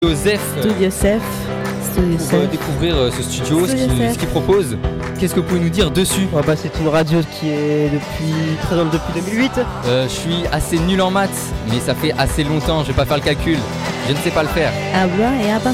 Zef Studio Sef. Studio pour Sef. découvrir ce studio, ce Studio Sef. qu'il propose. Qu'est-ce que vous pouvez nous dire dessus? C'est une radio qui est présente depuis 2008. Je suis assez nul en maths, mais ça fait assez longtemps, je vais pas faire le calcul. Je ne sais pas le faire. Habla et